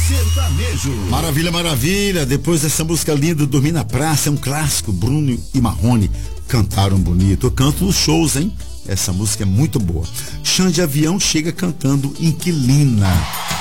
sertanejo. Maravilha, maravilha. Depois dessa música linda, Dormir na Praça, é um clássico. Bruno e Marrone cantaram bonito. Eu canto nos shows, hein? Essa música é muito boa. Xande Avião chega cantando Inquilina.